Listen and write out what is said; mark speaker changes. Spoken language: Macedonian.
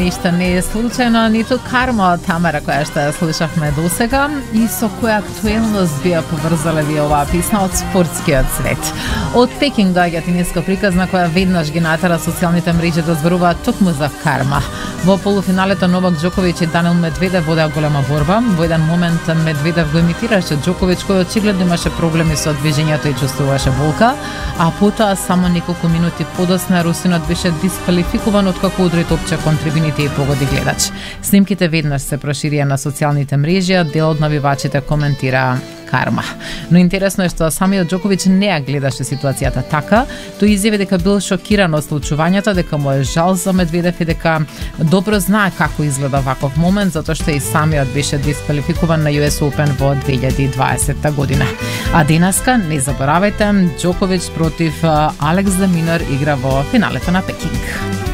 Speaker 1: ништо не е случајно, ниту карма од Тамара која што ја слушавме досега и со која актуелност би ја поврзале ви оваа песна од спортскиот свет. Од Пекинг доаѓа тениска приказна која веднаш ги натера социјалните мрежи да зборуваат токму за карма. Во полуфиналето Новак Џоковиќ и Данил Медведев водеа голема борба. Во еден момент Медведев го имитираше Џоковиќ кој очигледно имаше проблеми со движењето и чувствуваше болка, а потоа само неколку минути подосна русинот беше дисквалификуван откако удри топче кон трибините и погоди гледач. Снимките веднаш се проширија на социјалните мрежи, а дел од навивачите коментираа карма. Но интересно е што самиот Џоковиќ не ја гледаше ситуацијата така, тој изјави дека бил шокиран од случувањето, дека му е жал за Медведев и дека добро знае како изгледа ваков момент, затоа што и самиот беше дисквалификуван на US Open во 2020 година. А денеска, не заборавајте, Џоковиќ против Алекс де Минор игра во финалето на Пекинг.